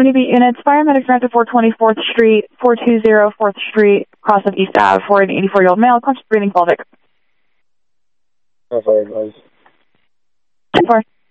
Community Beat units, paramedics are at 420 4th Street, 420 4th Street, cross of East Ave, for an 84-year-old male, conscious breathing, pelvic. 10-4, advised. 10-4.